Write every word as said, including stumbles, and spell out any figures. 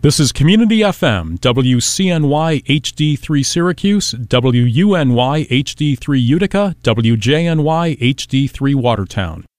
This is Community F M, W C N Y H D three Syracuse, W U N Y H D three Utica, W J N Y H D three Watertown.